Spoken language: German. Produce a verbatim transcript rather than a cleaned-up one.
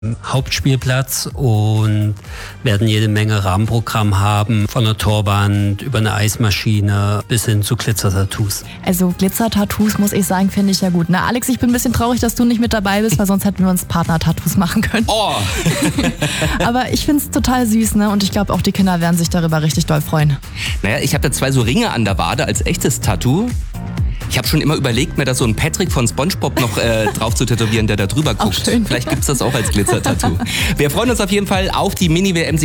Hauptspielplatz und werden jede Menge Rahmenprogramm haben, von der Torwand über eine Eismaschine bis hin zu Glitzer-Tattoos. Also Glitzer-Tattoos, muss ich sagen, finde ich ja gut. Na Alex, ich bin ein bisschen traurig, dass du nicht mit dabei bist, weil sonst hätten wir uns Partner-Tattoos machen können. Oh! Aber ich finde es total süß, ne? Und ich glaube, auch die Kinder werden sich darüber richtig doll freuen. Naja, ich habe da zwei so Ringe an der Wade als echtes Tattoo. Ich habe schon immer überlegt, mir da so einen Patrick von SpongeBob noch äh, drauf zu tätowieren, der da drüber guckt. Auch schön. Vielleicht gibt's das auch als Glitzer-Tattoo. Wir freuen uns auf jeden Fall auf die Mini-W M